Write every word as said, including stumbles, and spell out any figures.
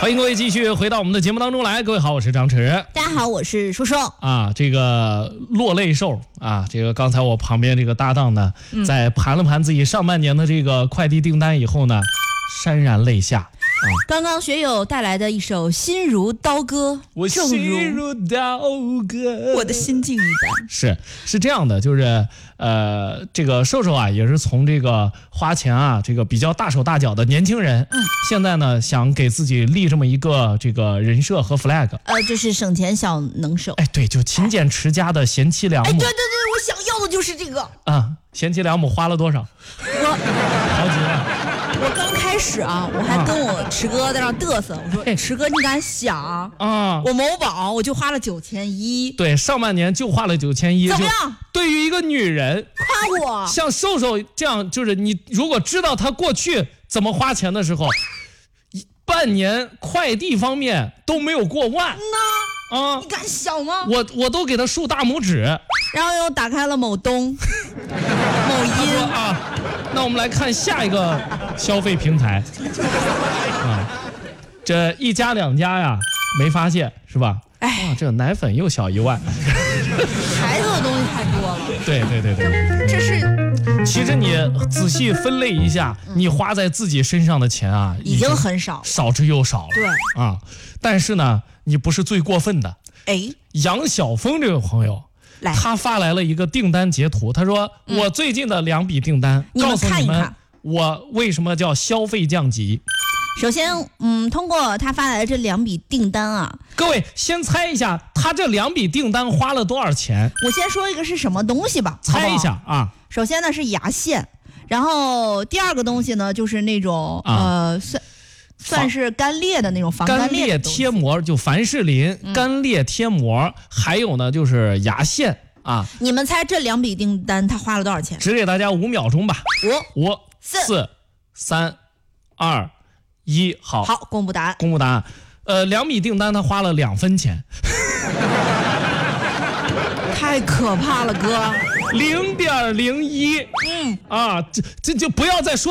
欢迎各位继续回到我们的节目当中来。各位好，我是张弛。 大家好，我是叔叔。 啊，这个落泪兽啊，这个刚才我旁边这个搭档呢，嗯、在盘了盘自己上半年的这个快递订单以后呢，潸然泪下。啊、 刚刚学友带来的一首《心如刀割》， 我心如刀割， 我的心境一般。 是是这样的，就是呃，这个瘦瘦啊，也是从这个花钱啊，这个比较大手大脚的年轻人，嗯，现在呢想给自己立这么一个这个人设和 flag， 呃，就是省钱小能手。 哎，对，就勤俭持家的贤妻良母。 哎，对对对，我想要的就是这个啊！贤妻良母花了多少？ 我好几万。 我刚开始啊，我还跟我池哥在那嘚瑟，我说：“哎，池哥，你敢想啊？我某宝我就花了九千一， 对，上半年就花了九千一， 怎么样？ 对于一个女人， 夸我， 像瘦瘦这样，就是你如果知道她过去怎么花钱的时候，半年快递方面都没有过万。 那啊，你敢想吗？ 我我都给她竖大拇指， 然后又打开了某东、某音啊。那我们来看下一个消费平台啊，这一家两家呀，没发现是吧？ 哎， 哇，这奶粉又小一万， 孩子的东西太多了。 对对对对， 这是。 其实你仔细分类一下，嗯、你花在自己身上的钱啊， 已经很少， 少之又少了。 对啊，但是呢，你不是最过分的。 哎， 杨晓峰这个朋友。他发来了一个订单截图，他说、嗯、我最近的两笔订单， 你们告诉你们看一看我为什么叫消费降级。 首先，嗯，通过他发来的这两笔订单啊， 各位先猜一下，他这两笔订单花了多少钱？ 我先说一个是什么东西吧， 猜一下啊。 首先呢是牙线，然后第二个东西呢就是那种、啊、呃算。算是干裂的那种防干裂贴膜，就凡士林、嗯、干裂贴膜，还有呢就是牙线啊。 你们猜这两笔订单他花了多少钱？ 只给大家五秒钟吧。 五、 五、四、三、二、一，好， 好，公布答案。 公布答案。呃，两笔订单他花了两分钱， 太可怕了，哥。 零点零一，嗯啊，这这就不要再说。